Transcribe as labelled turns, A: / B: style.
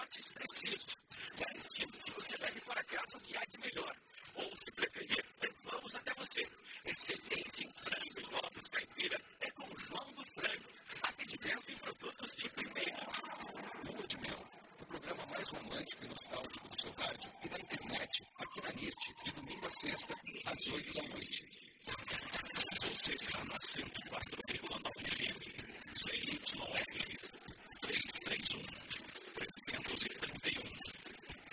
A: transportes precisos, garantindo que você leve para casa o que há de melhor. Ou, se preferir, levamos até você. Excelência em frango e ovos caipira é com João do Frango. Atendimento em produtos de primeira.
B: Lua de Mel, o programa mais romântico e nostálgico do seu rádio e da internet, aqui na NIRT, de domingo a sexta, às 8 da noite.
A: Você está na 104,1.